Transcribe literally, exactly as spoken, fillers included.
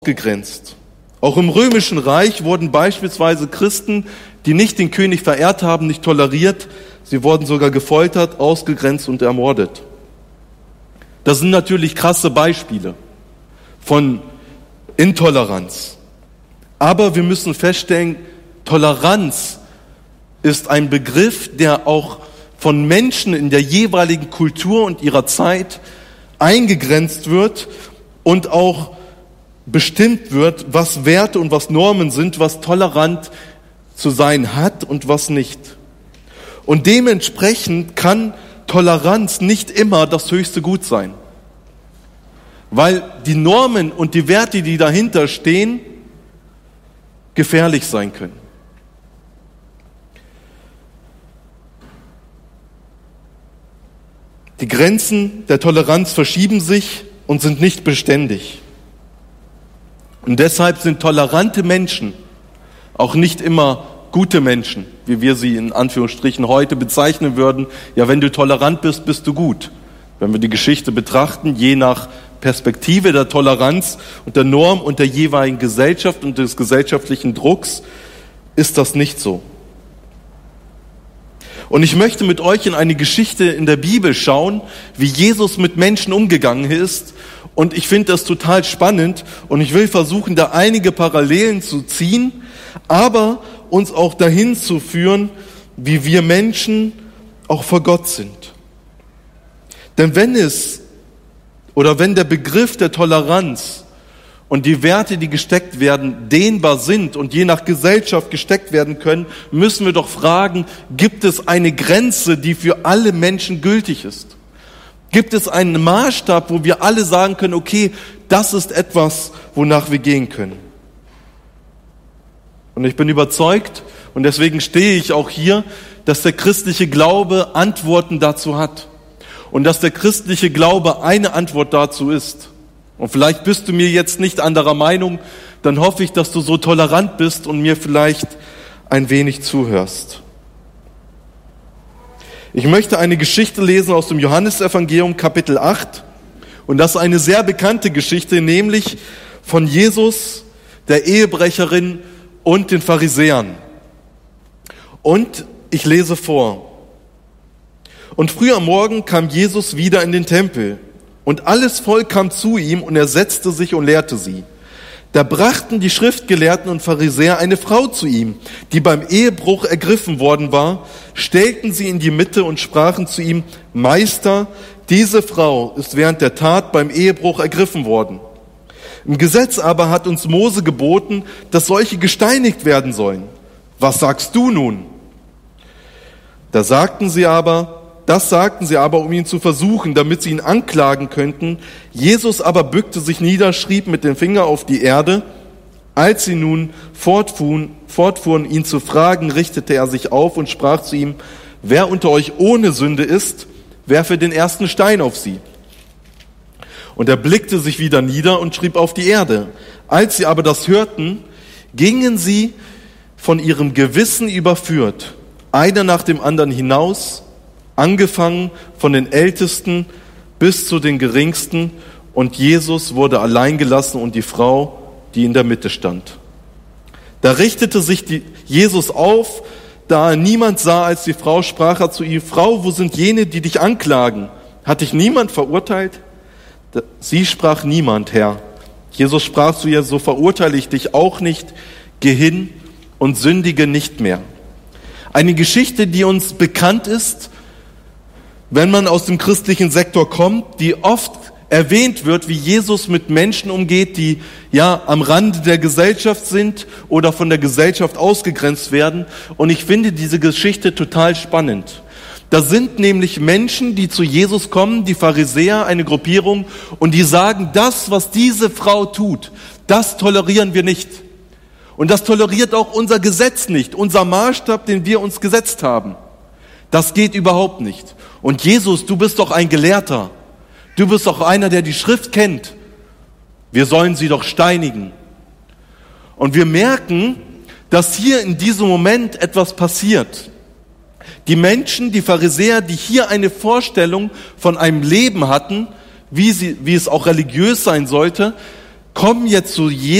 ausgegrenzt. Auch im Römischen Reich wurden beispielsweise Christen, die nicht den König verehrt haben, nicht toleriert. Sie wurden sogar gefoltert, ausgegrenzt und ermordet. Das sind natürlich krasse Beispiele von Intoleranz. Aber wir müssen feststellen, Toleranz ist ein Begriff, der auch von Menschen in der jeweiligen Kultur und ihrer Zeit eingegrenzt wird und auch bestimmt wird, was Werte und was Normen sind, was tolerant zu sein hat und was nicht. Und dementsprechend kann Toleranz nicht immer das höchste Gut sein, weil die Normen und die Werte, die dahinter stehen, gefährlich sein können. Die Grenzen der Toleranz verschieben sich und sind nicht beständig. Und deshalb sind tolerante Menschen auch nicht immer gute Menschen, wie wir sie in Anführungsstrichen heute bezeichnen würden. Ja, wenn du tolerant bist, bist du gut. Wenn wir die Geschichte betrachten, je nach Perspektive der Toleranz und der Norm und der jeweiligen Gesellschaft und des gesellschaftlichen Drucks, ist das nicht so. Und ich möchte mit euch in eine Geschichte in der Bibel schauen, wie Jesus mit Menschen umgegangen ist. Und ich finde das total spannend und ich will versuchen, da einige Parallelen zu ziehen, aber uns auch dahin zu führen, wie wir Menschen auch vor Gott sind. Denn wenn es oder wenn der Begriff der Toleranz und die Werte, die gesteckt werden, dehnbar sind und je nach Gesellschaft gesteckt werden können, müssen wir doch fragen, gibt es eine Grenze, die für alle Menschen gültig ist? Gibt es einen Maßstab, wo wir alle sagen können, okay, das ist etwas, wonach wir gehen können? Und ich bin überzeugt, und deswegen stehe ich auch hier, dass der christliche Glaube Antworten dazu hat. Und dass der christliche Glaube eine Antwort dazu ist. Und vielleicht bist du mir jetzt nicht anderer Meinung, dann hoffe ich, dass du so tolerant bist und mir vielleicht ein wenig zuhörst. Ich möchte eine Geschichte lesen aus dem Johannesevangelium, Kapitel acht. Und das ist eine sehr bekannte Geschichte, nämlich von Jesus, der Ehebrecherin und den Pharisäern. Und ich lese vor. Und früh am Morgen kam Jesus wieder in den Tempel. Und alles Volk kam zu ihm und er setzte sich und lehrte sie. Da brachten die Schriftgelehrten und Pharisäer eine Frau zu ihm, die beim Ehebruch ergriffen worden war, stellten sie in die Mitte und sprachen zu ihm, Meister, diese Frau ist während der Tat beim Ehebruch ergriffen worden. Im Gesetz aber hat uns Mose geboten, dass solche gesteinigt werden sollen. Was sagst du nun? Da sagten sie aber, das sagten sie aber, um ihn zu versuchen, damit sie ihn anklagen könnten. Jesus aber bückte sich nieder, schrieb mit dem Finger auf die Erde. Als sie nun fortfuhren, fortfuhren, ihn zu fragen, richtete er sich auf und sprach zu ihm, wer unter euch ohne Sünde ist, werfe den ersten Stein auf sie. Und er blickte sich wieder nieder und schrieb auf die Erde. Als sie aber das hörten, gingen sie von ihrem Gewissen überführt, einer nach dem anderen hinaus, angefangen von den Ältesten bis zu den Geringsten, und Jesus wurde allein gelassen und die Frau, die in der Mitte stand. Da richtete sich die Jesus auf, da er niemand sah als die Frau, sprach er zu ihr, Frau, wo sind jene, die dich anklagen? Hat dich niemand verurteilt? Sie sprach, niemand, Herr. Jesus sprach zu ihr, so verurteile ich dich auch nicht, geh hin und sündige nicht mehr. Eine Geschichte, die uns bekannt ist, wenn man aus dem christlichen Sektor kommt, die oft erwähnt wird, wie Jesus mit Menschen umgeht, die ja am Rande der Gesellschaft sind oder von der Gesellschaft ausgegrenzt werden. Und ich finde diese Geschichte total spannend. Da sind nämlich Menschen, die zu Jesus kommen, die Pharisäer, eine Gruppierung, und die sagen, das, was diese Frau tut, das tolerieren wir nicht. Und das toleriert auch unser Gesetz nicht, unser Maßstab, den wir uns gesetzt haben. Das geht überhaupt nicht. Und Jesus, du bist doch ein Gelehrter. Du bist doch einer, der die Schrift kennt. Wir sollen sie doch steinigen. Und wir merken, dass hier in diesem Moment etwas passiert. Die Menschen, die Pharisäer, die hier eine Vorstellung von einem Leben hatten, wie sie, wie es auch religiös sein sollte, kommen jetzt zu Jesus